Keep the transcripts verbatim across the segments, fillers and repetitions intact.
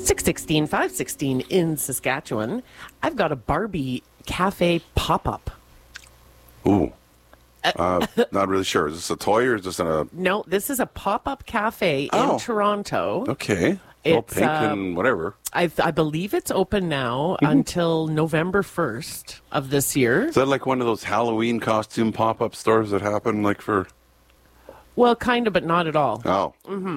six sixteen, five sixteen in Saskatchewan. I've got a Barbie cafe pop-up. Ooh. Uh, not really sure. Is this a toy or is this a... No, this is a pop-up cafe Oh. in Toronto. Okay. All It's, pink uh, and whatever. I, I believe it's open now Mm-hmm. until November first of this year. Is that like one of those Halloween costume pop-up stores that happen like for... Well, kind of, but not at all. Oh.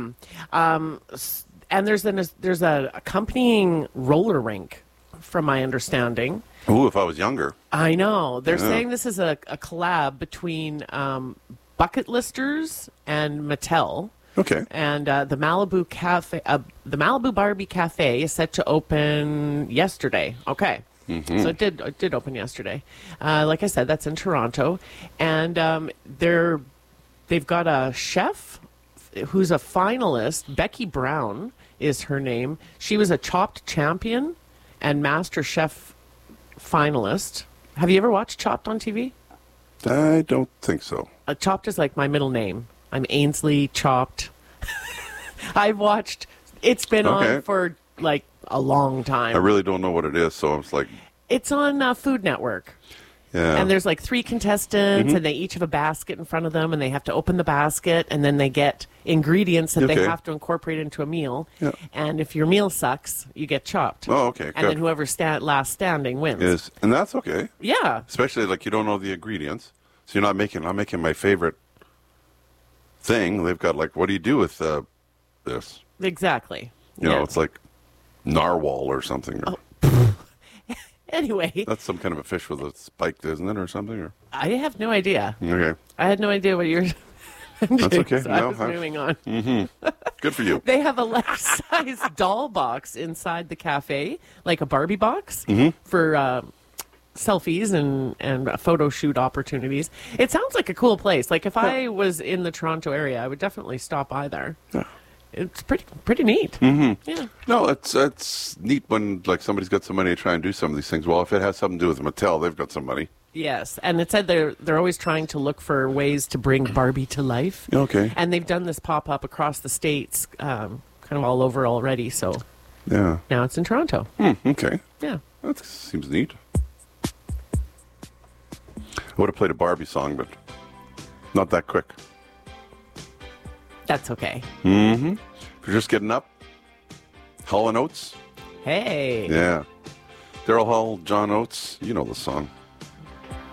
And there's an, there's a accompanying roller rink, from my understanding. Ooh, if I was younger. I know. They're Yeah. saying this is a, a collab between um, Bucket Listers and Mattel. Okay. And uh, the Malibu Cafe, uh, the Malibu Barbie Cafe is set to open yesterday. Okay. Mm-hmm. So it did it did open yesterday. Uh, like I said, that's in Toronto. And um, they're, they've got a chef who's a finalist. Becky Brown is her name. She was a Chopped champion and Master Chef finalist. Have you ever watched Chopped on T V? I don't think so. Uh, Chopped is like my middle name. I'm Ainsley Chopped. I've watched, it's been Okay. on for like a long time. I really don't know what it is, so it's like, It's on uh, Food Network. yeah. And there's like three contestants, Mm-hmm. and they each have a basket in front of them, and they have to open the basket, and then they get ingredients that they Okay. have to incorporate into a meal. Yeah. And if your meal sucks, you get chopped. Oh, okay, And then good. whoever sta- last standing wins. is, and that's okay. Yeah. Especially like you don't know the ingredients, so you're not making. I'm making my favorite thing. They've got like, what do you do with uh, this? Exactly. You Yeah. know, it's like narwhal or something. Or, Anyway, That's some kind of a fish with a spike, isn't it, or something? Or I have no idea. okay, I had no idea what you're that's okay. So I No, was I- moving on. good for you. They have a life-size doll box inside the cafe, like a Barbie box, Mm-hmm. for uh, selfies and, and photo shoot opportunities. It sounds like a cool place. Like, if I was in the Toronto area, I would definitely stop by there. It's pretty pretty neat. Mm-hmm. Yeah. No, it's it's neat when like somebody's got some money to try and do some of these things. Well, if it has something to do with Mattel, they've got some money. Yes, and it said they're they're always trying to look for ways to bring Barbie to life. Okay. And they've done this pop up across the states, um, kind of all over already. So Yeah. now it's in Toronto. Hmm, okay. Yeah. That seems neat. I would have played a Barbie song, but not that quick. That's okay. Mm-hmm. If you're just getting up, Hall and Oates. Hey. Yeah. Daryl Hall, John Oates. You know the song.